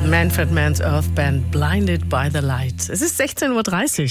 Manfred Mann's Earth Band, Blinded by the Light. Es ist 16:30 Uhr.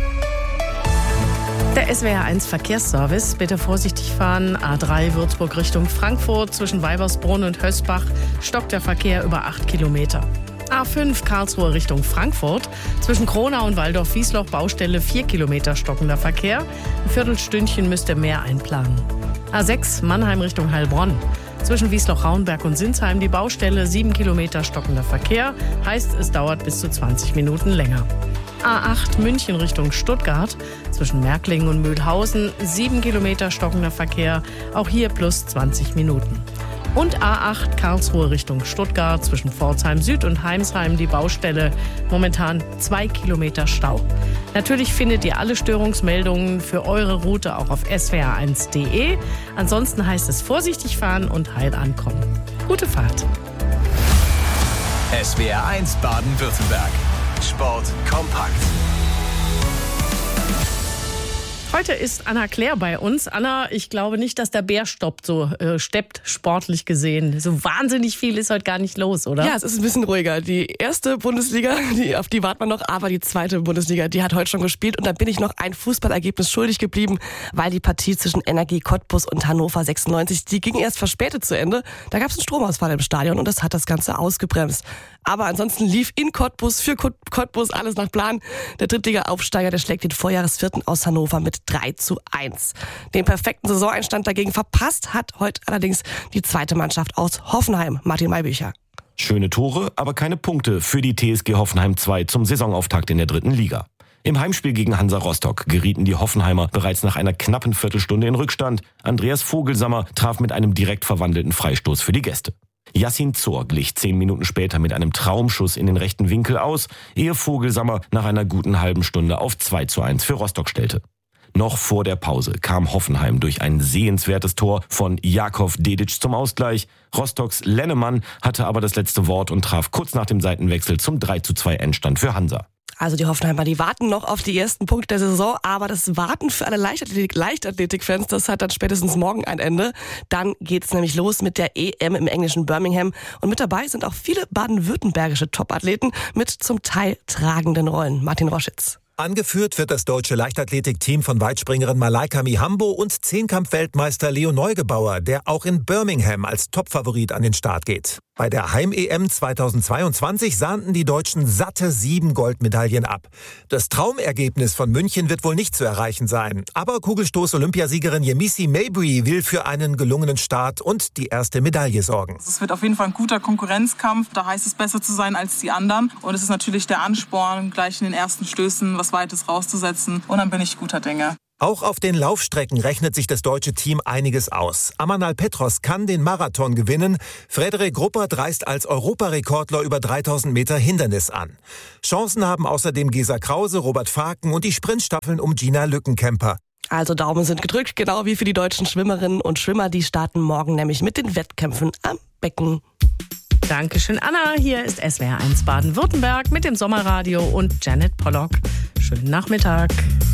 Der SWR1 Verkehrsservice. Bitte vorsichtig fahren. A3 Würzburg Richtung Frankfurt. Zwischen Weibersbrunn und Hösbach stockt der Verkehr über 8 Kilometer. A5 Karlsruhe Richtung Frankfurt. Zwischen Kronau und Waldorf-Wiesloch Baustelle 4 Kilometer stockender Verkehr. Ein Viertelstündchen müsst ihr mehr einplanen. A6 Mannheim Richtung Heilbronn. Zwischen Wiesloch-Rauenberg und Sinsheim die Baustelle, 7 Kilometer stockender Verkehr. Heißt, es dauert bis zu 20 Minuten länger. A8 München Richtung Stuttgart. Zwischen Märklingen und Mühlhausen 7 Kilometer stockender Verkehr. Auch hier plus 20 Minuten. Und A8 Karlsruhe Richtung Stuttgart. Zwischen Pforzheim Süd und Heimsheim die Baustelle. Momentan 2 Kilometer Stau. Natürlich findet ihr alle Störungsmeldungen für eure Route auch auf swr1.de. Ansonsten heißt es vorsichtig fahren und heil ankommen. Gute Fahrt. SWR1 Baden-Württemberg. Sport kompakt. Heute ist Anna Claire bei uns. Anna, ich glaube nicht, dass der Bär steppt, sportlich gesehen. So wahnsinnig viel ist heute gar nicht los, oder? Ja, es ist ein bisschen ruhiger. Die erste Bundesliga, auf die warten wir noch, aber die zweite Bundesliga, die hat heute schon gespielt. Und da bin ich noch ein Fußballergebnis schuldig geblieben, weil die Partie zwischen Energie Cottbus und Hannover 96, die ging erst verspätet zu Ende. Da gab es einen Stromausfall im Stadion und das hat das Ganze ausgebremst. Aber ansonsten lief in Cottbus, für Cottbus alles nach Plan. Der Drittliga-Aufsteiger, der schlägt den Vorjahresvierten aus Hannover mit 3:1. Den perfekten Saisoneinstand dagegen verpasst hat heute allerdings die zweite Mannschaft aus Hoffenheim, Martin Maybücher. Schöne Tore, aber keine Punkte für die TSG Hoffenheim 2 zum Saisonauftakt in der dritten Liga. Im Heimspiel gegen Hansa Rostock gerieten die Hoffenheimer bereits nach einer knappen Viertelstunde in Rückstand. Andreas Vogelsammer traf mit einem direkt verwandelten Freistoß für die Gäste. Yassin Zor glich 10 Minuten später mit einem Traumschuss in den rechten Winkel aus, ehe Vogelsammer nach einer guten halben Stunde auf 2:1 für Rostock stellte. Noch vor der Pause kam Hoffenheim durch ein sehenswertes Tor von Jakov Dedic zum Ausgleich. Rostocks Lennemann hatte aber das letzte Wort und traf kurz nach dem Seitenwechsel zum 3:2 Endstand für Hansa. Also die Hoffenheimer, die warten noch auf die ersten Punkte der Saison, aber das Warten für alle Leichtathletik-Fans, das hat dann spätestens morgen ein Ende. Dann geht's nämlich los mit der EM im englischen Birmingham und mit dabei sind auch viele baden-württembergische Topathleten mit zum Teil tragenden Rollen. Martin Roschitz. Angeführt wird das deutsche Leichtathletikteam von Weitspringerin Malaika Mihambo und Zehnkampf-Weltmeister Leo Neugebauer, der auch in Birmingham als Topfavorit an den Start geht. Bei der Heim-EM 2022 sahnten die Deutschen satte 7 Goldmedaillen ab. Das Traumergebnis von München wird wohl nicht zu erreichen sein. Aber Kugelstoß-Olympiasiegerin Yemisi Mabry will für einen gelungenen Start und die erste Medaille sorgen. Es wird auf jeden Fall ein guter Konkurrenzkampf. Da heißt es, besser zu sein als die anderen. Und es ist natürlich der Ansporn, gleich in den ersten Stößen was Weites rauszusetzen. Und dann bin ich guter Dinge. Auch auf den Laufstrecken rechnet sich das deutsche Team einiges aus. Amanal Petros kann den Marathon gewinnen. Frederik Ruppert reist als Europarekordler über 3000 Meter Hindernis an. Chancen haben außerdem Gesa Krause, Robert Faken und die Sprintstaffeln um Gina Lückenkämper. Also Daumen sind gedrückt, genau wie für die deutschen Schwimmerinnen und Schwimmer. Die starten morgen nämlich mit den Wettkämpfen am Becken. Dankeschön, Anna. Hier ist SWR1 Baden-Württemberg mit dem Sommerradio und Janet Pollock. Schönen Nachmittag.